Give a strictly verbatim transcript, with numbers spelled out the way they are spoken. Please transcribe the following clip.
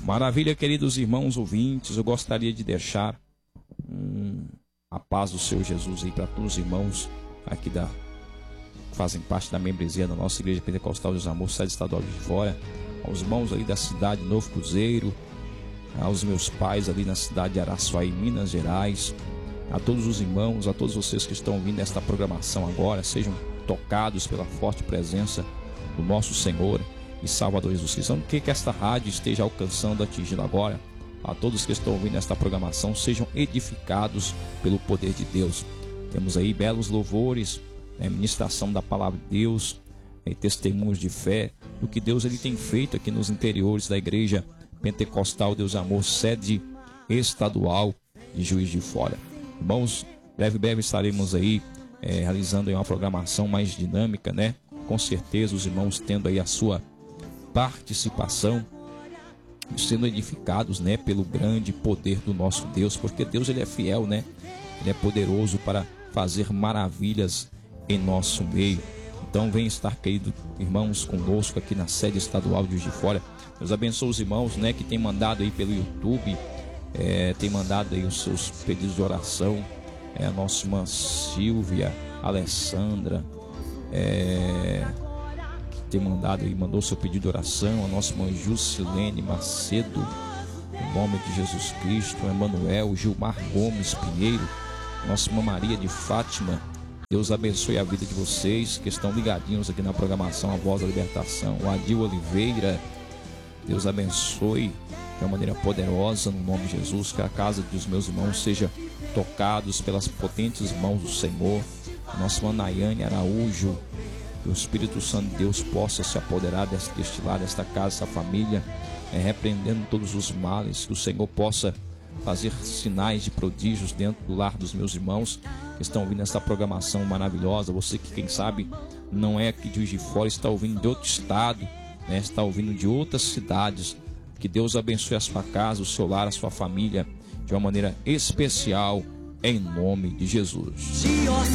Maravilha, queridos irmãos ouvintes, eu gostaria de deixar hum, a paz do Senhor Jesus aí para todos os irmãos aqui da que fazem parte da membresia da nossa Igreja Pentecostal dos Amor, sede estadual de Fora, aos irmãos ali da cidade de Novo Cruzeiro, aos meus pais ali na cidade de Araçuaí, Minas Gerais, a todos os irmãos, a todos vocês que estão ouvindo esta programação agora, sejam tocados pela forte presença do nosso Senhor e Salvador Jesus Cristo. Então, que, que esta rádio esteja alcançando, atingindo agora, a todos que estão ouvindo esta programação, sejam edificados pelo poder de Deus. Temos aí belos louvores, né, ministração da palavra de Deus, né, testemunhos de fé, do que Deus ele tem feito aqui nos interiores da Igreja Pentecostal Deus Amor, sede estadual de Juiz de Fora. Irmãos, breve, breve estaremos aí é, realizando aí uma programação mais dinâmica, né? Com certeza os irmãos tendo aí a sua participação, sendo edificados, né, pelo grande poder do nosso Deus, porque Deus ele é fiel, né? Ele é poderoso para fazer maravilhas em nosso meio. Então vem estar, querido irmãos, conosco aqui na sede estadual de Juiz de Fora. Deus abençoe os irmãos, né, que tem mandado aí pelo YouTube, é, tem mandado aí os seus pedidos de oração. É, a nossa irmã Silvia, Alessandra, é, tem mandado aí, mandou seu pedido de oração. A nossa irmã Jusilene Macedo, em nome de Jesus Cristo. Emanuel, Gilmar Gomes Pinheiro, nossa irmã Maria de Fátima. Deus abençoe a vida de vocês que estão ligadinhos aqui na programação A Voz da Libertação. O Adil Oliveira, Deus abençoe de uma maneira poderosa no nome de Jesus, que a casa dos meus irmãos seja tocados pelas potentes mãos do Senhor. Nossa irmã Nayane Araújo, que o Espírito Santo de Deus possa se apoderar deste, deste lar, desta casa, desta família, é, repreendendo todos os males, que o Senhor possa fazer sinais de prodígios dentro do lar dos meus irmãos que estão ouvindo essa programação maravilhosa. Você que, quem sabe, não é aqui de Juiz de Fora, está ouvindo de outro estado, né? Está ouvindo de outras cidades. Que Deus abençoe a sua casa, o seu lar, a sua família de uma maneira especial, em nome de Jesus.